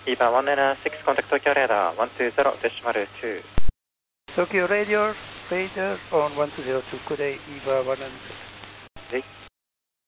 EVA 196, contact Tokyo radar 120.2. Tokyo radar on 1202, good day, EVA 196.